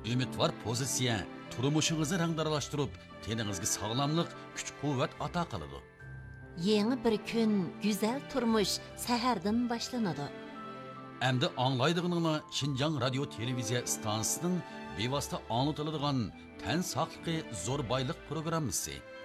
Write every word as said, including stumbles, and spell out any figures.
umidvor pozitsiya turmushingizni rangdaralashtirib, teningizga sog'lomlik, kuch-quvvat ato qiladi. Yeni bir kun, güzel turmuş sahardan boshlanadi. Endi anglaydig'iningni Xinjiang radio televiziya stansiyasining bevosita anlatıladigan tan saqligi zo'r boylik programmasi.